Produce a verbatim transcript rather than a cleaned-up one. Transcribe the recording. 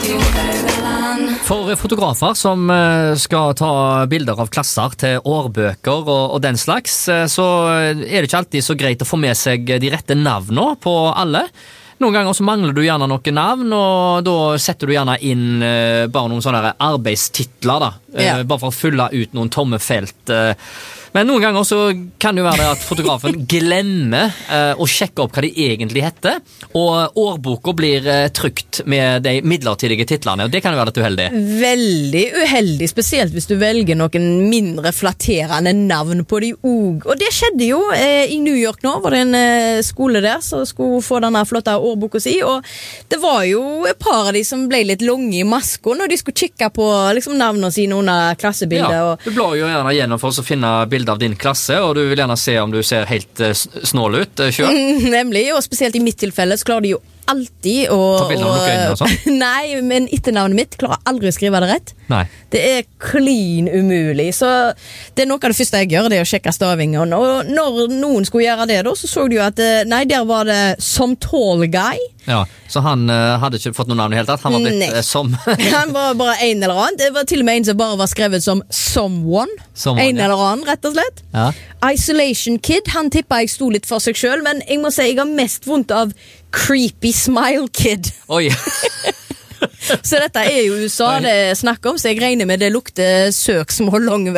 For fotografer som skal ta bilder av klasser til årbøker og, og den slags, så er det ikke alltid så greit å få med seg de rette navnene på alle. Noen ganger så mangler du gjerne noen navn, og da setter du gjerne inn uh, bare noen sånne arbeidstitler, da. Ja. Uh, bare for å fylle ut noen tomme felt. Uh. Men noen ganger så kan det jo være det at fotografen glemmer uh, å sjekke opp hva de egentlig heter, og årboka blir uh, trykt med de midlertidige titlene, og det kan jo være litt uheldig. Veldig uheldig, spesielt hvis du velger noen mindre flatterende navn på de og. Og det skjedde jo eh, i New York nå, var det en eh, skole der som skulle få denne flotte årboka si, og det var jo et par av de som ble litt lange i masken når de skulle kikke på liksom, navnene sine under klassebildet. Ja, og du blar jo gjerne gjennom for å finne bilder av din klasse, og du vil gjerne se om du ser helt uh, snål ut uh, selv. Mm, nemlig, og spesielt i mitt tilfelle så klarer de jo alltid å... Ta bilder av lukke øynene og sånn? Nei, men etternavnet mitt klarer aldri å skrive det rett. Nei. Det er clean umulig, så det er noe av det første jeg gjør, det er å sjekke stavingen. Og når noen skulle gjøre det da, så så du jo at, nei, der var det som tall guy. Ja, så han uh, hadde ikke fått noe navn i hele tatt. Han var blitt uh, som... Han var bare en eller annen. Det var til og med en som bare var skrevet som someone. someone en ja. Eller annen, rett og slett. Ja. Isolation Kid, han tippet jeg sto litt for seg selv, men jeg må si jeg har mest vondt av Creepy Smile Kid. Oi. Så dette er jo U S A det snakker om, så jeg regner med det lukter søksmål lang